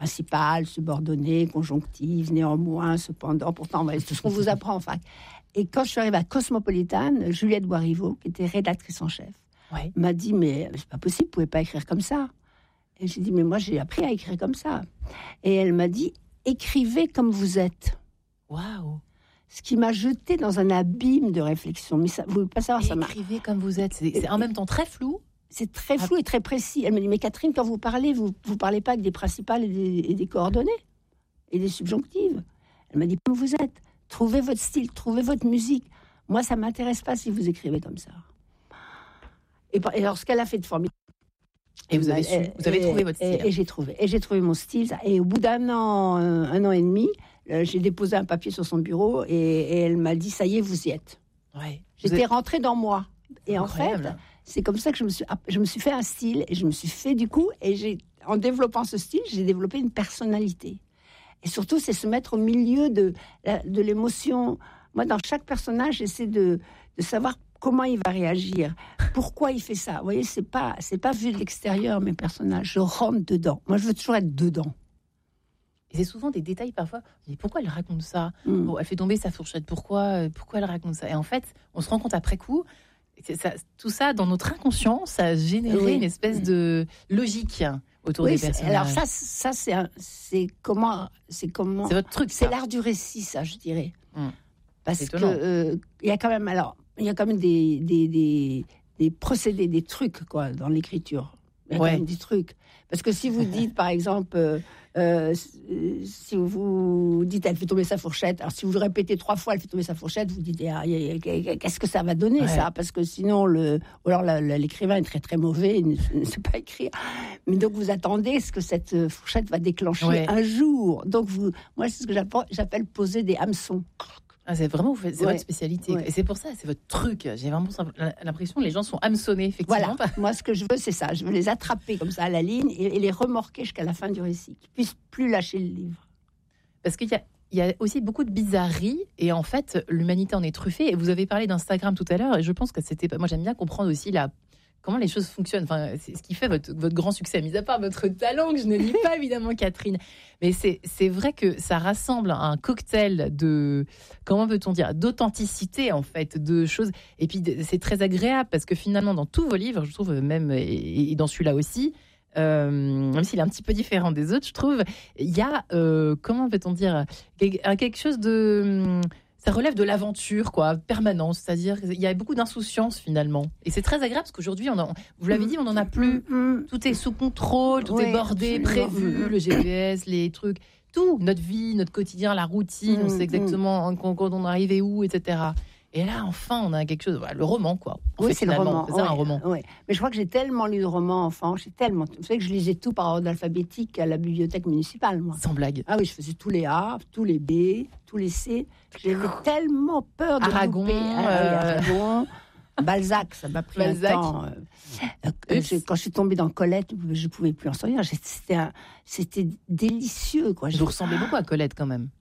principale, subordonnée, conjonctive, néanmoins, cependant, pourtant, c'est tout ce qu'on vous apprend en fac. Et quand je suis arrivée à Cosmopolitan, Juliette Bois-Rivaud, qui était rédactrice en chef, m'a dit, mais c'est pas possible, vous pouvez pas écrire comme ça. Et j'ai dit, mais moi, j'ai appris à écrire comme ça. Et elle m'a dit, écrivez comme vous êtes. Waouh! Ce qui m'a jetée dans un abîme de réflexion. Mais ça, vous ne pouvez pas savoir, ça m'a... Écrivez comme vous êtes. C'est en même temps très flou. C'est très flou et très précis. Elle me dit, mais Catherine, quand vous parlez parlez pas avec des principales et des coordonnées et des subjonctives. Elle m'a dit, comme vous êtes. Trouvez votre style, trouvez votre musique. Moi, ça ne m'intéresse pas si vous écrivez comme ça. Et alors, ce qu'elle a fait de formidable. Et vous avez trouvé votre style. Et j'ai trouvé mon style. Et au bout d'un an et demi, j'ai déposé un papier sur son bureau et elle m'a dit, ça y est, vous y êtes. Ouais, J'étais rentrée dans moi. Et incroyable. En fait, c'est comme ça que je me suis fait un style et je me suis fait du coup. Et en développant ce style, j'ai développé une personnalité. Et surtout, c'est se mettre au milieu de l'émotion. Moi, dans chaque personnage, j'essaie de savoir comment il va réagir, pourquoi il fait ça. Vous voyez, c'est pas vu de l'extérieur, mes personnages. Je rentre dedans. Moi, je veux toujours être dedans. Et c'est souvent des détails parfois. Mais pourquoi elle raconte ça? Bon, elle fait tomber sa fourchette. Pourquoi elle raconte ça? Et en fait, on se rend compte après coup. Tout ça, dans notre inconscient, ça a généré une espèce de logique autour des personnages. Alors ça c'est votre truc. C'est l'art du récit, ça, je dirais. Parce que il y a quand même des procédés, des trucs quoi dans l'écriture. Il y a quand même des trucs. Parce que si vous dites, par exemple, si vous dites elle fait tomber sa fourchette, alors si vous le répétez 3 fois, elle fait tomber sa fourchette, vous dites qu'est-ce que ça va donner ça? Parce que sinon, l'écrivain est très très mauvais, il ne sait pas écrire. Mais donc vous attendez ce que cette fourchette va déclencher un jour. Donc moi c'est ce que j'appelle poser des hameçons. C'est vraiment votre spécialité. Et c'est pour ça, c'est votre truc. J'ai vraiment l'impression que les gens sont hameçonnés, effectivement. Voilà, moi ce que je veux, c'est ça. Je veux les attraper comme ça à la ligne et les remorquer jusqu'à la fin du récit, qu'ils puissent plus lâcher le livre. Parce qu'il y a aussi beaucoup de bizarreries et en fait, l'humanité en est truffée. Et vous avez parlé d'Instagram tout à l'heure et je pense que moi j'aime bien comprendre aussi comment les choses fonctionnent. Enfin, c'est ce qui fait votre grand succès, mis à part votre talent que je ne lis pas évidemment, Catherine. Mais c'est vrai que ça rassemble un cocktail de, comment peut-on dire, d'authenticité en fait, de choses. Et puis c'est très agréable parce que finalement dans tous vos livres, je trouve même et dans celui-là aussi, même s'il est un petit peu différent des autres, je trouve, il y a comment peut-on dire, quelque chose de ça relève de l'aventure, quoi, permanente. C'est-à-dire qu'il y a beaucoup d'insouciance, finalement. Et c'est très agréable, parce qu'aujourd'hui, vous l'avez dit, on n'en a plus. Tout est sous contrôle, tout est bordé, prévu, le GPS, les trucs. Tout, notre vie, notre quotidien, la routine, on sait exactement quand on est arrivé où, etc. Et là, enfin, on a quelque chose... le roman, quoi. C'est le roman. C'est un roman. Oui. Mais je crois que j'ai tellement lu de romans enfants. Vous savez que je lisais tout par ordre alphabétique à la bibliothèque municipale, moi. Sans blague. Ah oui, je faisais tous les A, tous les B, tous les C. J'avais tellement peur de Aragon, Aragon. Balzac, ça m'a pris un temps. Quand je suis tombée dans Colette, je ne pouvais plus en sortir. C'était délicieux, quoi. Vous ressemblez beaucoup à Colette, quand même.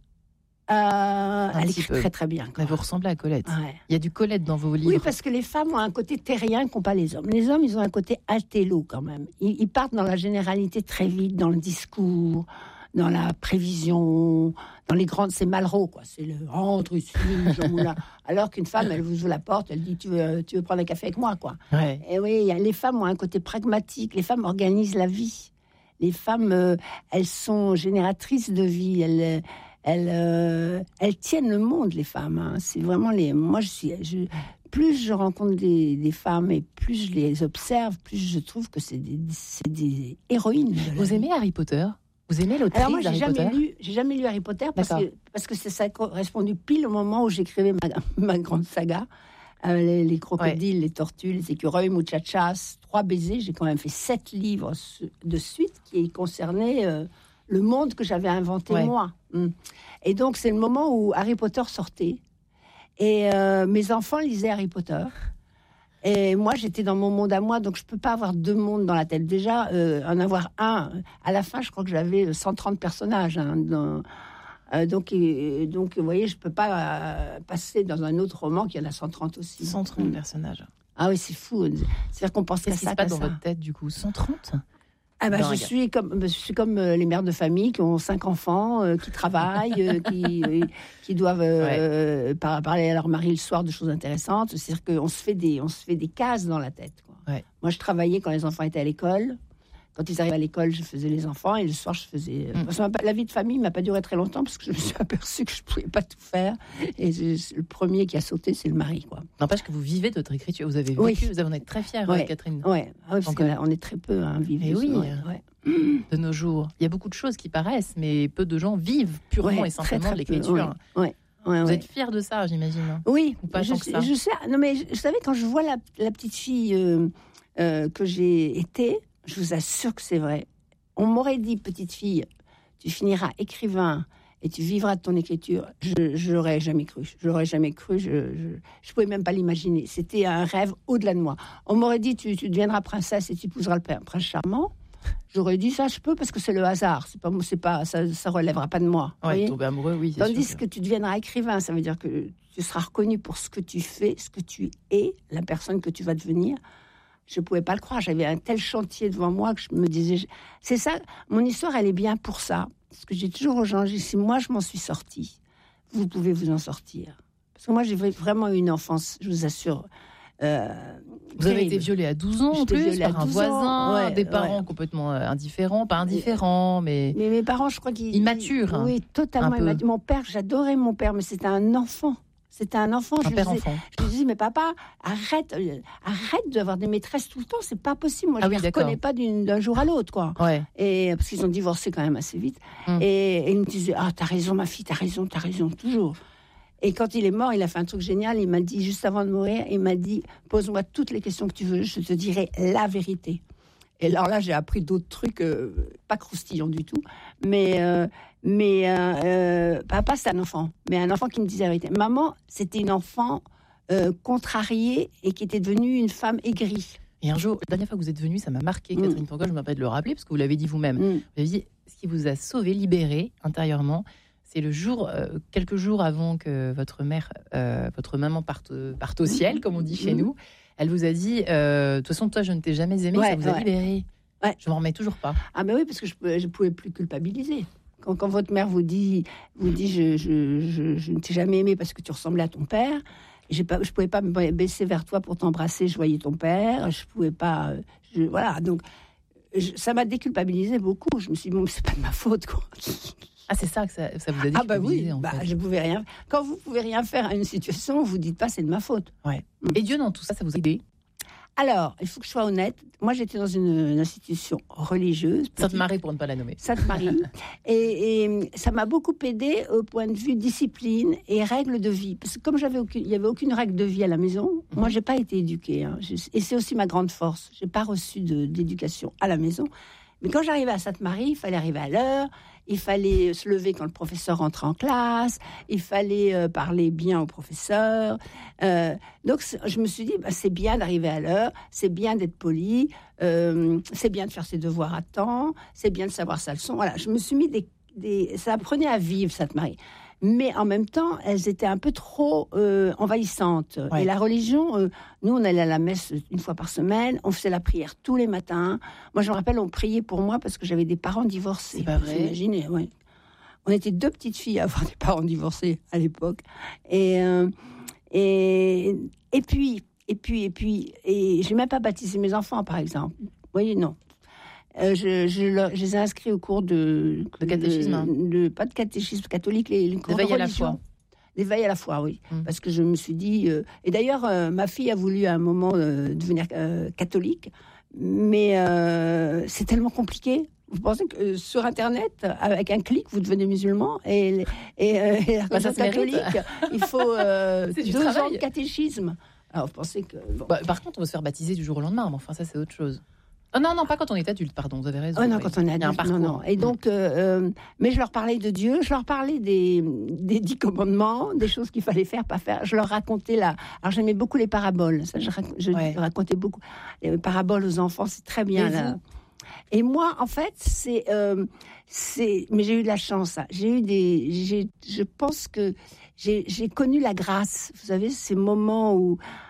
Elle écrit très très bien. Vous ressemblez à Colette. Ouais. Il y a du Colette dans vos livres. Oui, parce que les femmes ont un côté terrien qu'ont pas les hommes. Les hommes, ils ont un côté altélo quand même. Ils partent dans la généralité très vite, dans le discours, dans la prévision, dans les grandes... C'est Malraux, quoi. C'est le rentre ici, Jean Moulin. Alors qu'une femme, elle vous ouvre la porte, elle dit tu veux prendre un café avec moi, quoi. Ouais. Et oui, les femmes ont un côté pragmatique. Les femmes organisent la vie. Les femmes, elles sont génératrices de vie. Elles tiennent le monde, les femmes. Hein. C'est vraiment moi, plus je rencontre des femmes et plus je les observe, plus je trouve que c'est des héroïnes. Vous aimez Harry Potter? Vous aimez l'autrice Alors moi, Harry Potter? j'ai jamais lu Harry Potter parce que ça a correspondu pile au moment où j'écrivais ma grande saga. Les crocodiles, les tortues, les écureuils, muchachas, 3 baisers. J'ai quand même fait 7 livres de suite qui concernaient le monde que j'avais inventé moi. Et donc, c'est le moment où Harry Potter sortait. Et mes enfants lisaient Harry Potter. Et moi, j'étais dans mon monde à moi, donc je ne peux pas avoir 2 mondes dans la tête. Déjà, en avoir un. À la fin, je crois que j'avais 130 personnages. Donc, vous voyez, je ne peux pas passer dans un autre roman qui en a 130 aussi. 130 personnages. Ah oui, c'est fou. C'est-à-dire qu'on pense qu'à ça. Qu'est-ce qui se passe dans votre tête, du coup? 130? dingue. Je suis comme les mères de famille qui ont 5 enfants, qui travaillent, qui doivent parler à leur mari le soir de choses intéressantes. C'est-à-dire qu'on se fait des cases dans la tête, quoi. Ouais. Moi, je travaillais quand les enfants étaient à l'école. Quand ils arrivaient à l'école, je faisais les enfants et le soir, je faisais... La vie de famille ne m'a pas duré très longtemps parce que je me suis aperçue que je ne pouvais pas tout faire. Et le premier qui a sauté, c'est le mari, quoi. N'empêche que vous vivez de votre écriture. Vous avez vécu, vous en êtes très fière, Catherine. Oui, parce qu'on est très peu à vivre. De nos jours. Il y a beaucoup de choses qui paraissent, mais peu de gens vivent purement et simplement de l'écriture. Vous êtes fière de ça, j'imagine. Oui, ou pas tant que ça. Je sais. Non, mais vous savez, quand je vois la petite fille que j'ai été, je vous assure que c'est vrai. On m'aurait dit, petite fille, tu finiras écrivain et tu vivras de ton écriture. Je l'aurais jamais cru. Je l'aurais jamais cru. Je pouvais même pas l'imaginer. C'était un rêve au-delà de moi. On m'aurait dit, tu deviendras princesse et tu épouseras le prince charmant. J'aurais dit ça, je peux parce que c'est le hasard. Ça relèvera pas de moi. Tomber amoureux, oui. Tandis que tu deviendras écrivain, ça veut dire que tu seras reconnu pour ce que tu fais, ce que tu es, la personne que tu vas devenir. Je ne pouvais pas le croire. J'avais un tel chantier devant moi que je me disais... C'est ça, mon histoire, elle est bien pour ça. Parce que j'ai toujours aux gens, si moi, je m'en suis sortie, vous pouvez vous en sortir. Parce que moi, j'ai vraiment eu une enfance, je vous assure... vous avez été violée à 12 ans en plus par un voisin, des parents complètement indifférents, pas indifférents, mais mes parents, je crois qu'ils... Immatures. Oui, totalement immatures. Mon père, j'adorais mon père, mais c'était un enfant. C'était un enfant. Je lui disais, mais papa, arrête d'avoir des maîtresses tout le temps, c'est pas possible. Moi, je ne les reconnais pas d'un jour à l'autre, quoi. Ouais. Et parce qu'ils ont divorcé quand même assez vite. Et il me disait, t'as raison, ma fille, t'as raison, toujours. Et quand il est mort, il a fait un truc génial. Il m'a dit, juste avant de mourir, il m'a dit, pose-moi toutes les questions que tu veux, je te dirai la vérité. Et alors là, j'ai appris d'autres trucs, pas croustillants du tout. Mais papa, c'est un enfant. Mais un enfant qui me disait la vérité. Maman, c'était une enfant contrariée et qui était devenue une femme aigrie. Et un jour, la dernière fois que vous êtes venue, ça m'a marqué, Catherine Pancol, je m'appelle de le rappeler, parce que vous l'avez dit vous-même. Vous avez dit, ce qui vous a sauvé, libéré intérieurement, c'est le jour, quelques jours avant que votre maman parte au ciel, comme on dit chez nous. Elle vous a dit, de toute façon, toi, je ne t'ai jamais aimé, ça vous a libéré. Ouais. Je m'en remets toujours pas. Ah ben oui, parce que je ne pouvais plus culpabiliser. Quand votre mère vous dit je ne t'ai jamais aimé parce que tu ressemblais à ton père, je pouvais pas me baisser vers toi pour t'embrasser, je voyais ton père, je pouvais pas... voilà, donc ça m'a déculpabilisé beaucoup. Je me suis dit, bon, c'est pas de ma faute, quoi. Ah, c'est ça que ça vous a déculpabilisé, en fait. Je pouvais rien... Quand vous pouvez rien faire à une situation, vous dites pas c'est de ma faute. Ouais. Et Dieu, dans tout ça, ça vous a aidé? Alors, il faut que je sois honnête. Moi, j'étais dans une institution religieuse. Sainte-Marie, pour ne pas la nommer. Sainte-Marie. et ça m'a beaucoup aidée au point de vue discipline et règles de vie. Parce que comme il n'y avait aucune règle de vie à la maison, moi, je n'ai pas été éduquée. Et c'est aussi ma grande force. Je n'ai pas reçu d'éducation à la maison. Mais quand j'arrivais à Sainte-Marie, il fallait arriver à l'heure, il fallait se lever quand le professeur rentrait en classe, il fallait parler bien au professeur. Donc, je me suis dit, c'est bien d'arriver à l'heure, c'est bien d'être poli, c'est bien de faire ses devoirs à temps, c'est bien de savoir sa leçon. Voilà, je me suis mis ça apprenait à vivre, Sainte-Marie. Mais en même temps, elles étaient un peu trop envahissantes. Ouais. Et la religion, nous, on allait à la messe une fois par semaine, on faisait la prière tous les matins. Moi, je me rappelle, on priait pour moi parce que j'avais des parents divorcés. C'est pas vrai. Vous imaginez, ouais. On était 2 petites filles à avoir des parents divorcés à l'époque. Et puis, j'ai même pas baptisé mes enfants, par exemple. Vous voyez, non. Je les ai inscrits au cours de catéchisme. Pas de catéchisme catholique, les cours de veille à la foi. Les veilles à la foi, oui. Parce que je me suis dit... et d'ailleurs, ma fille a voulu à un moment devenir catholique, mais c'est tellement compliqué. Vous pensez que sur Internet, avec un clic, vous devenez musulman et la religion catholique, il faut 2 ans de catéchisme. Alors, vous pensez que... Bon. Par contre, on va se faire baptiser du jour au lendemain, mais enfin, ça, c'est autre chose. Oh non, pas quand on est adulte, pardon, vous avez raison. Oh non, quand on est adulte, non. Et donc, mais je leur parlais de Dieu, je leur parlais des 10 commandements, des choses qu'il fallait faire, pas faire. Je leur racontais Alors, j'aimais beaucoup les paraboles. Ça, je racontais beaucoup. Les paraboles aux enfants, c'est très bien. Là. Et moi, en fait, mais j'ai eu de la chance. Ça. Je pense que j'ai connu la grâce. Vous savez, ces moments où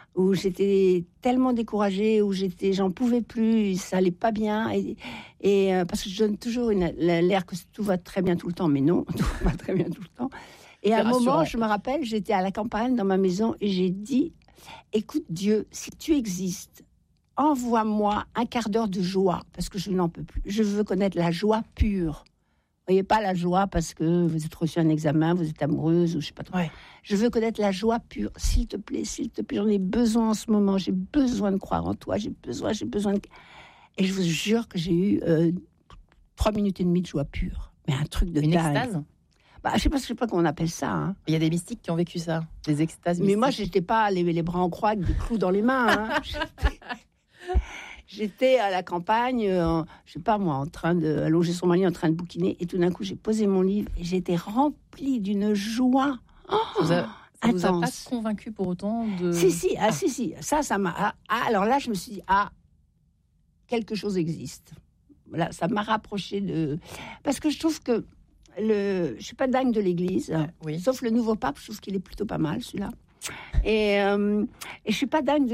où j'étais tellement découragée, où j'en pouvais plus, ça allait pas bien, et parce que je donne toujours l'air que tout va très bien tout le temps, mais non, tout va très bien tout le temps. Et à un moment, je me rappelle, j'étais à la campagne dans ma maison et j'ai dit, écoute Dieu, si tu existes, envoie-moi un quart d'heure de joie, parce que je n'en peux plus. Je veux connaître la joie pure. Vous voyez, pas la joie parce que vous êtes reçu un examen, vous êtes amoureuse ou je sais pas trop. Ouais. Je veux connaître la joie pure. S'il te plaît, j'en ai besoin en ce moment. J'ai besoin de croire en toi. J'ai besoin de... Et je vous jure que j'ai eu 3 minutes et demie de joie pure. Mais un truc de dingue. Une extase. Je sais pas comment on appelle ça. Hein. Il y a des mystiques qui ont vécu ça, des extases mystiques. Mais moi, j'étais pas les bras en croix avec des clous dans les mains. Hein. J'étais à la campagne, je sais pas moi, en train de allonger son lit, en train de bouquiner, et tout d'un coup, j'ai posé mon livre et j'étais remplie d'une joie. Ça vous a pas convaincu pour autant de... Si. Ça m'a... alors là, je me suis dit, quelque chose existe. Voilà, ça m'a rapproché de... Parce que je trouve que je suis pas dingue de l'Église, sauf le nouveau pape, je trouve qu'il est plutôt pas mal, celui-là. Et je suis pas dingue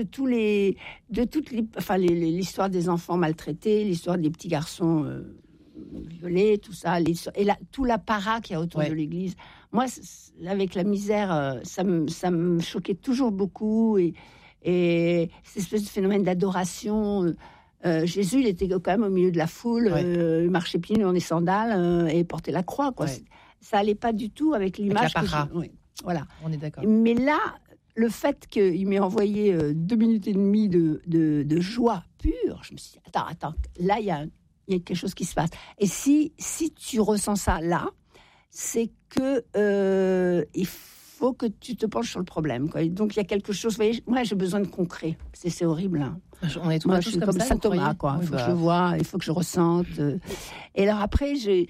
l'histoire des enfants maltraités, l'histoire des petits garçons violés, tout ça, tout l'apparat qu'il y a autour de l'Église. Moi, avec la misère, ça me choquait toujours beaucoup, et cette espèce de phénomène d'adoration. Jésus, il était quand même au milieu de la foule, il marchait pieds nus dans des sandales et portait la croix, quoi. Ouais. Ça allait pas du tout avec l'image. Voilà. On est d'accord. Mais là, le fait qu'il m'ait envoyé 2 minutes et demie de joie pure, je me suis dit, attends, là, il y a quelque chose qui se passe. Et si tu ressens ça là, c'est que il faut que tu te penches sur le problème, quoi. Donc, il y a quelque chose... Vous voyez, moi, j'ai besoin de concret. C'est horrible, hein. On est tous comme Saint Thomas, quoi. Il faut que je vois, il faut que je ressente. Et alors, après,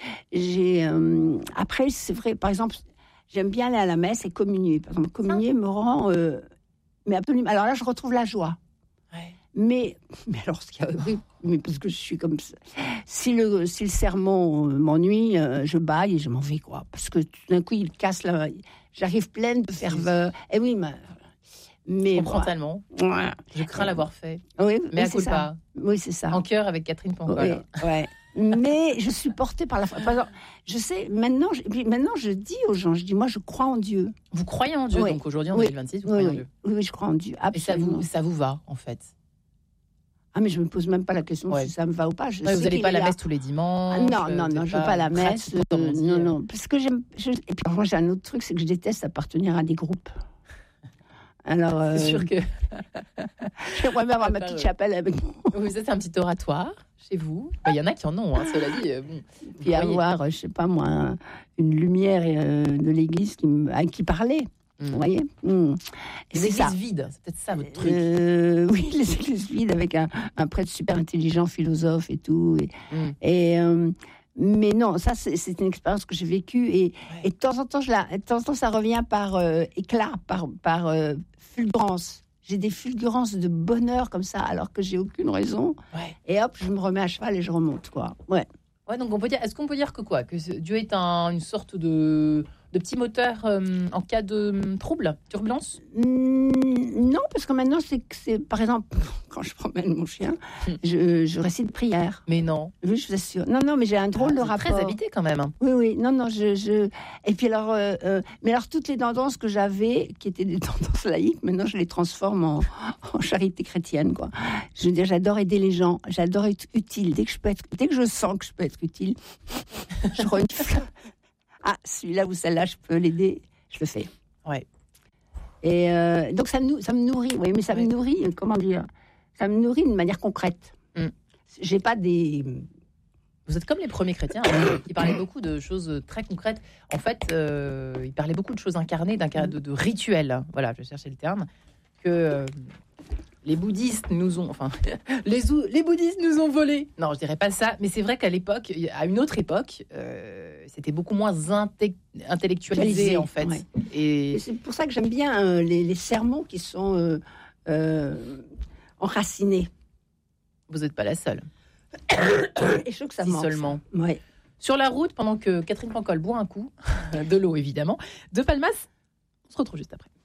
après, c'est vrai, par exemple... J'aime bien aller à la messe et communier. Par exemple, communier me rend... mais absolument... Alors là, je retrouve la joie. Ouais. Mais alors, ce qu'il y a... mais parce que je suis comme ça. Si le sermon m'ennuie, je baille et je m'en vais, quoi. Parce que tout d'un coup, il casse la... J'arrive pleine de ferveur. Et oui, mais je comprends tellement. Ouais. Je crains l'avoir fait. Oui, mais à culpa. Oui, c'est ça. En cœur avec Catherine Pancol. Oui. Mais je suis portée par la foi. Je sais, maintenant, je dis aux gens, moi, je crois en Dieu. Vous croyez en Dieu, donc aujourd'hui, en 2026, vous croyez en Dieu. Oui, je crois en Dieu, absolument. Et ça vous va, en fait? Mais je me pose même pas la question si ça me va ou pas. Vous n'allez pas à la messe tous les dimanches? Non, je ne vais pas à la messe. Non, parce que et puis moi, j'ai un autre truc, c'est que je déteste appartenir à des groupes. Alors, c'est sûr que... J'aimerais bien avoir ma petite chapelle avec moi. Oui, ça, c'est un petit oratoire chez vous. Il y en a qui en ont, cela dit. Puis avoir, je sais pas moi, une lumière de l'église qui parlait. Vous voyez Les églises vides, c'est peut-être ça votre truc. Oui, les églises vides avec un prêtre super intelligent, philosophe et tout. Mais non, ça, c'est une expérience que j'ai vécue. Et de temps en temps, ça revient par éclat, par fulgurance. J'ai des fulgurances de bonheur comme ça, alors que j'ai aucune raison. Ouais. Et hop, je me remets à cheval et je remonte, quoi. Ouais, donc est-ce qu'on peut dire que Dieu est une sorte de petit moteur en cas de trouble, turbulence? Non, parce que maintenant, c'est par exemple, quand je promène mon chien, je récite prière. Mais non. Oui, je vous assure. Non, mais j'ai un drôle de rapport. Très habité quand même. Oui. Non, Et puis alors, mais alors toutes les tendances que j'avais, qui étaient des tendances laïques, maintenant je les transforme en charité chrétienne, quoi. Je veux dire, j'adore aider les gens, j'adore être utile. Dès que je sens que je peux être utile, je renifle. Celui-là ou celle-là, je peux l'aider, je le fais. Ouais. Et donc ça me nourrit, oui, mais ça me nourrit, comment dire, ça me nourrit d'une manière concrète. J'ai pas des... Vous êtes comme les premiers chrétiens, qui parlaient beaucoup de choses très concrètes. En fait, ils parlaient beaucoup de choses incarnées, de rituels. Voilà, je cherchais le terme. Que les bouddhistes nous ont... Enfin, les bouddhistes nous ont volé. Non, je dirais pas ça. Mais c'est vrai qu'à l'époque, à une autre époque, c'était beaucoup moins intellectualisé, en fait. Ouais. Et c'est pour ça que j'aime bien les sermons qui sont enracinés. Vous n'êtes pas la seule. Et je trouve que ça si manque. Seulement. Ouais. Sur la route, pendant que Catherine Pancol boit un coup, de l'eau évidemment, de Palmas, on se retrouve juste après.